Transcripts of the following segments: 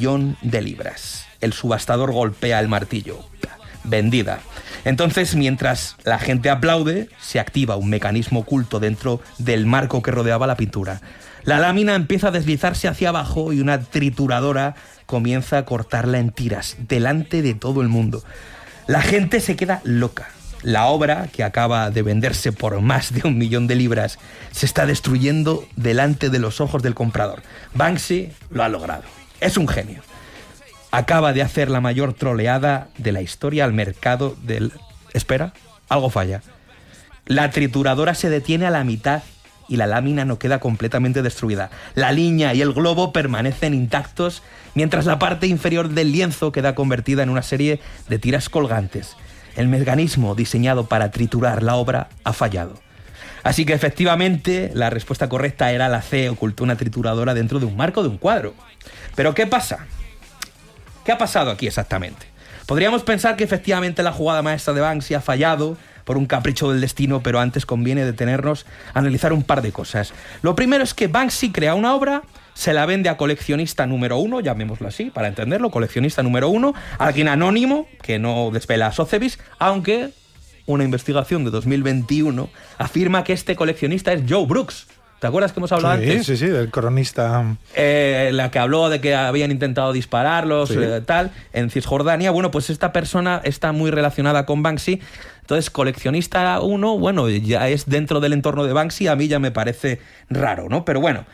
millón de libras. El subastador golpea el martillo. Vendida. Entonces, mientras la gente aplaude, se activa un mecanismo oculto dentro del marco que rodeaba la pintura. La lámina empieza a deslizarse hacia abajo y una trituradora comienza a cortarla en tiras, delante de todo el mundo. La gente se queda loca. La obra, que acaba de venderse por más de 1 millón de libras, se está destruyendo delante de los ojos del comprador. Banksy lo ha logrado. Es un genio. Acaba de hacer la mayor troleada de la historia al mercado del... Espera, algo falla. La trituradora se detiene a la mitad y la lámina no queda completamente destruida. La línea y el globo permanecen intactos, mientras la parte inferior del lienzo queda convertida en una serie de tiras colgantes. El mecanismo diseñado para triturar la obra ha fallado. Así que efectivamente la respuesta correcta era la C, ocultó una trituradora dentro de un marco de un cuadro. Pero ¿qué pasa? ¿Qué ha pasado aquí exactamente? Podríamos pensar que efectivamente la jugada maestra de Banksy ha fallado por un capricho del destino, pero antes conviene detenernos a analizar un par de cosas. Lo primero es que Banksy crea una obra, se la vende a coleccionista número 1, llamémoslo así, para entenderlo, coleccionista número 1, alguien anónimo, que no desvela a Sotheby's, aunque una investigación de 2021 afirma que este coleccionista es Joe Brooks. ¿Te acuerdas que hemos hablado antes? Sí, del cronista. La que habló de que habían intentado dispararlos, sí. En Cisjordania. Bueno, pues esta persona está muy relacionada con Banksy. Entonces, coleccionista 1, bueno, ya es dentro del entorno de Banksy. A mí ya me parece raro, ¿no? Pero bueno.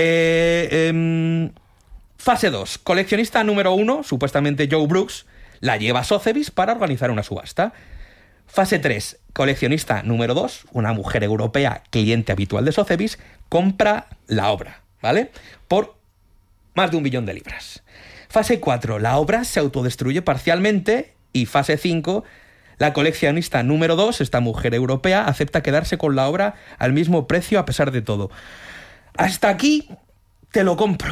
Fase 2. Coleccionista número 1, supuestamente Joe Brooks, la lleva a Sotheby's para organizar una subasta. Fase 3, coleccionista número 2, una mujer europea, cliente habitual de Sotheby's, compra la obra, ¿vale? Por más de 1 millón de libras. Fase 4, la obra se autodestruye parcialmente. Y fase 5, la coleccionista número 2, esta mujer europea, acepta quedarse con la obra al mismo precio a pesar de todo. Hasta aquí te lo compro.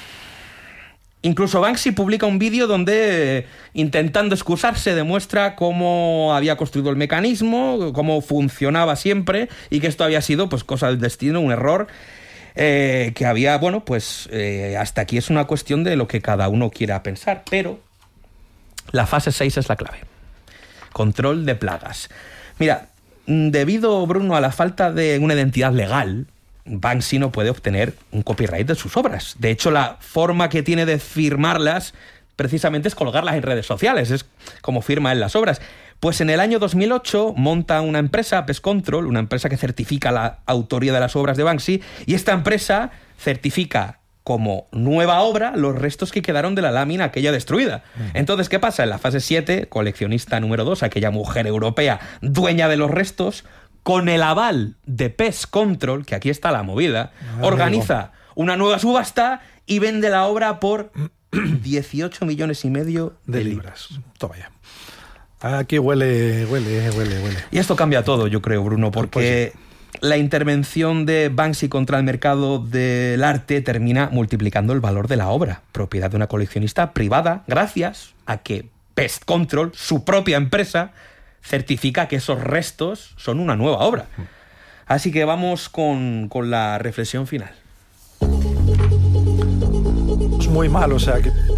Incluso Banksy publica un vídeo donde, intentando excusarse, demuestra cómo había construido el mecanismo, cómo funcionaba siempre y que esto había sido pues cosa del destino, un error que había, bueno, pues hasta aquí es una cuestión de lo que cada uno quiera pensar, pero la fase 6 es la clave. Control de plagas. Mira, debido, Bruno, a la falta de una identidad legal, Banksy no puede obtener un copyright de sus obras. De hecho, la forma que tiene de firmarlas precisamente es colgarlas en redes sociales. Es como firma en las obras. Pues en el año 2008 monta una empresa, Pest Control, una empresa que certifica la autoría de las obras de Banksy, y esta empresa certifica como nueva obra los restos que quedaron de la lámina aquella destruida. Entonces, ¿qué pasa? En la fase 7, coleccionista número 2, aquella mujer europea dueña de los restos, con el aval de Pest Control, que aquí está la movida, organiza una nueva subasta y vende la obra por 18,5 millones de libras. Toma ya. Aquí huele. Y esto cambia todo, yo creo, Bruno, porque la intervención de Banksy contra el mercado del arte termina multiplicando el valor de la obra, propiedad de una coleccionista privada, gracias a que Pest Control, su propia empresa, certifica que esos restos son una nueva obra. Así que vamos con la reflexión final. Es muy mal, o sea que